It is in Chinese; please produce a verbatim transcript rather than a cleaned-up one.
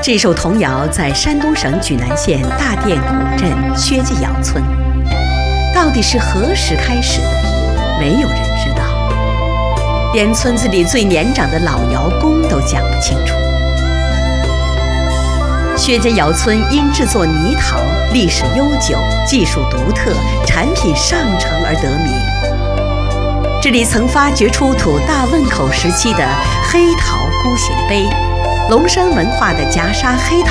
这首童谣在山东省莒南县大甸古镇薛家窑村，到底是何时开始的，没有人知道，连村子里最年长的老窑工都讲不清楚。薛家窑村因制作泥陶历史悠久、技术独特、产品上乘而得名。这里曾发掘出土大汶口时期的黑陶孤形杯、龙山文化的夹沙黑陶